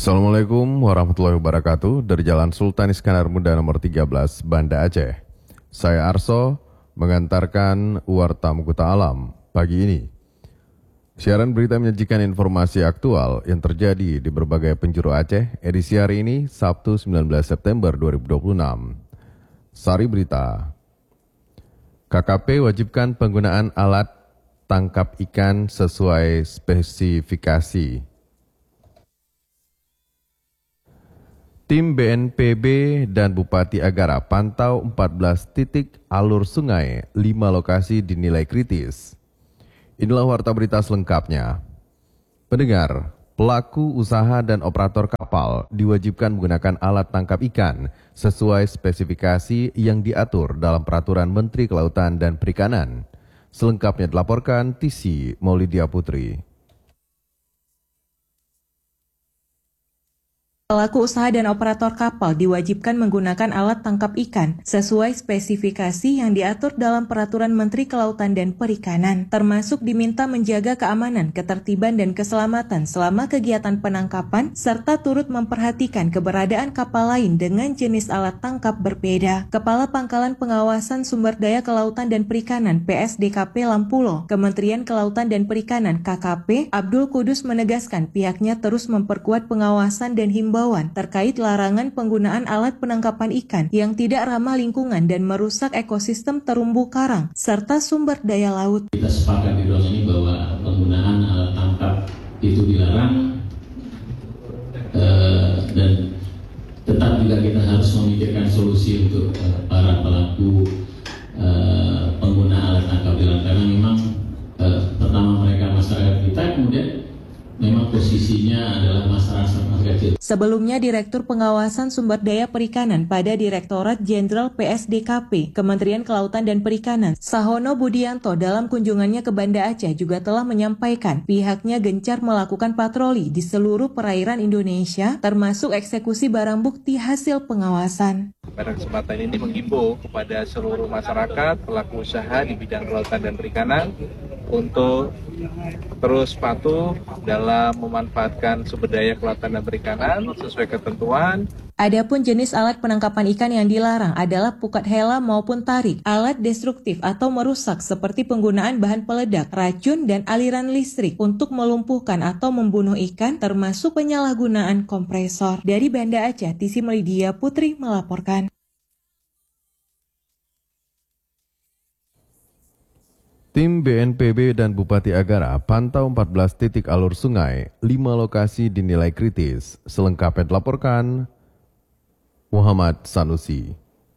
Assalamualaikum warahmatullahi wabarakatuh. Dari Jalan Sultan Iskandar Muda nomor 13, Banda Aceh. Saya Arso mengantarkan Warta Mukuta Alam pagi ini. Siaran berita menyajikan informasi aktual yang terjadi di berbagai penjuru Aceh, edisi hari ini Sabtu 19 September 2026. Sari berita. KKP wajibkan penggunaan alat tangkap ikan sesuai spesifikasi. Tim BNPB dan Bupati Agara pantau 14 titik alur sungai, 5 lokasi dinilai kritis. Inilah warta berita selengkapnya. Pendengar, pelaku usaha dan operator kapal diwajibkan menggunakan alat tangkap ikan sesuai spesifikasi yang diatur dalam Peraturan Menteri Kelautan dan Perikanan. Selengkapnya dilaporkan TC Maulidia Putri. Pelaku usaha dan operator kapal diwajibkan menggunakan alat tangkap ikan sesuai spesifikasi yang diatur dalam Peraturan Menteri Kelautan dan Perikanan, termasuk diminta menjaga keamanan, ketertiban, dan keselamatan selama kegiatan penangkapan, serta turut memperhatikan keberadaan kapal lain dengan jenis alat tangkap berbeda. Kepala Pangkalan Pengawasan Sumber Daya Kelautan dan Perikanan PSDKP Lampulo, Kementerian Kelautan dan Perikanan KKP, Abdul Kudus menegaskan pihaknya terus memperkuat pengawasan dan himbauan terkait larangan penggunaan alat penangkapan ikan yang tidak ramah lingkungan dan merusak ekosistem terumbu karang serta sumber daya laut. Kita sepakat di ruang ini bahwa penggunaan alat tangkap itu dilarang dan tetap juga kita harus memikirkan solusi untuk para pelaku pengguna alat tangkap di laut, karena memang pertama mereka masyarakat kita, kemudian memang posisinya adalah masyarakat kecil. Sebelumnya, Direktur Pengawasan Sumber Daya Perikanan pada Direktorat Jenderal PSDKP, Kementerian Kelautan dan Perikanan, Sahono Budianto dalam kunjungannya ke Banda Aceh juga telah menyampaikan pihaknya gencar melakukan patroli di seluruh perairan Indonesia, termasuk eksekusi barang bukti hasil pengawasan. Pada kesempatan ini menghimbau kepada seluruh masyarakat, pelaku usaha di bidang kelautan dan perikanan untuk terus patuh dalam memanfaatkan sumber daya kelautan dan perikanan sesuai ketentuan. Adapun jenis alat penangkapan ikan yang dilarang adalah pukat hela maupun tarik, alat destruktif atau merusak seperti penggunaan bahan peledak, racun, dan aliran listrik untuk melumpuhkan atau membunuh ikan, termasuk penyalahgunaan kompresor. Dari Banda Aceh, TC Maulidia Putri melaporkan. Tim BNPB dan Bupati Agara pantau 14 titik alur sungai, 5 lokasi dinilai kritis. Selengkapnya dilaporkan Muhammad Sanusi.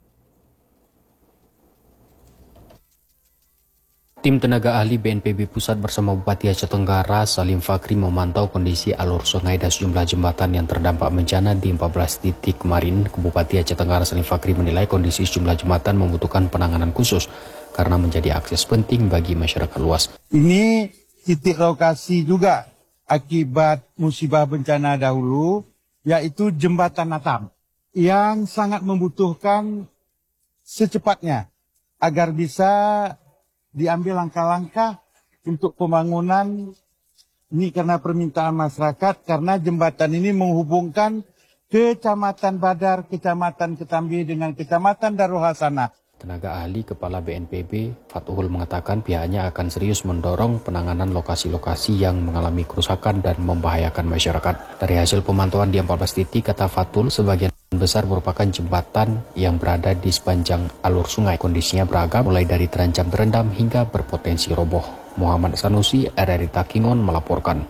Tim tenaga ahli BNPB Pusat bersama Bupati Aceh Tenggara Salim Fakri memantau kondisi alur sungai dan sejumlah jembatan yang terdampak bencana di 14 titik kemarin. Bupati Aceh Tenggara Salim Fakri menilai kondisi sejumlah jembatan membutuhkan penanganan khusus karena menjadi akses penting bagi masyarakat luas. Ini titik lokasi juga akibat musibah bencana dahulu, yaitu jembatan Natam yang sangat membutuhkan secepatnya agar bisa diambil langkah-langkah untuk pembangunan ini karena permintaan masyarakat, karena jembatan ini menghubungkan Kecamatan Badar, Kecamatan Ketambi dengan Kecamatan Darul Hasanah. Tenaga ahli Kepala BNPB Fathul mengatakan pihaknya akan serius mendorong penanganan lokasi-lokasi yang mengalami kerusakan dan membahayakan masyarakat. Dari hasil pemantauan di 14 titik, kata Fathul, sebagian besar merupakan jembatan yang berada di sepanjang alur sungai. Kondisinya beragam, mulai dari terancam terendam hingga berpotensi roboh. Muhammad Sanusi, RRI Takingon melaporkan.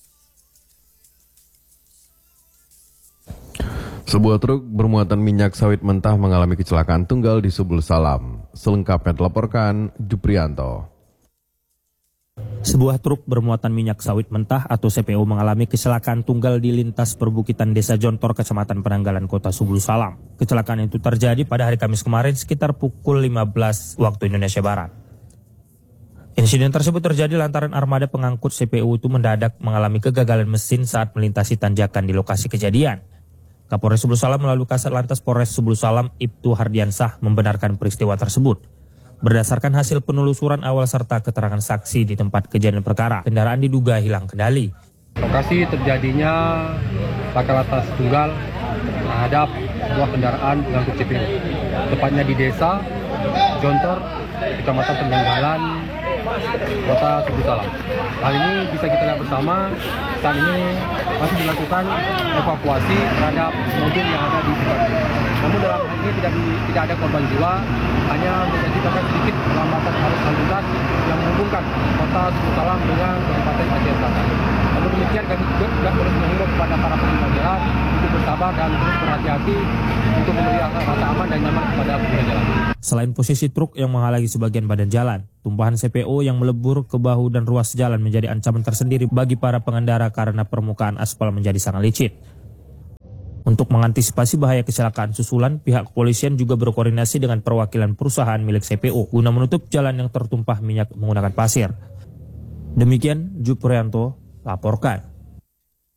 Sebuah truk bermuatan minyak sawit mentah mengalami kecelakaan tunggal di Subul Salam. Selengkapnya dilaporkan Juprianto. Sebuah truk bermuatan minyak sawit mentah atau CPO mengalami kecelakaan tunggal di lintas perbukitan Desa Jontor, Kecamatan Penanggalan, Kota Subul Salam. Kecelakaan itu terjadi pada hari Kamis kemarin sekitar pukul 15 waktu Indonesia Barat. Insiden tersebut terjadi lantaran armada pengangkut CPO itu mendadak mengalami kegagalan mesin saat melintasi tanjakan di lokasi kejadian. Kapolres Subul Salam melalui Kasat Lantas Polres Subul Salam Ibtu Hardiansah membenarkan peristiwa tersebut. Berdasarkan hasil penelusuran awal serta keterangan saksi di tempat kejadian perkara, kendaraan diduga hilang kendali. Lokasi terjadinya laka lantas tunggal terhadap sebuah kendaraan pengangkut CPU, tepatnya di desa Jontor, Kecamatan Penanggalan, Kota Subul Salam. Hal ini bisa kita lihat bersama, saat ini masih dilakukan evakuasi terhadap mobil yang ada di sekitar. Namun dalam hal ini tidak ada korban jiwa, hanya menyebabkan sedikit perlambatan arus lalu lintas yang menghubungkan Kota Subul Salam dengan Kabupaten Aceh Selatan. Namun demikian kami juga terus menghimbau kepada para pengguna jalan untuk bersabar dan terus berhati-hati untuk memberi rasa aman dan nyaman kepada pengguna jalan. Selain posisi truk yang menghalangi sebagian badan jalan, tumpahan CPO yang melebur ke bahu dan ruas jalan menjadi ancaman tersendiri bagi para pengendara karena permukaan aspal menjadi sangat licin. Untuk mengantisipasi bahaya kecelakaan susulan, pihak kepolisian juga berkoordinasi dengan perwakilan perusahaan milik CPO guna menutup jalan yang tertumpah minyak menggunakan pasir. Demikian, Juprianto laporkan.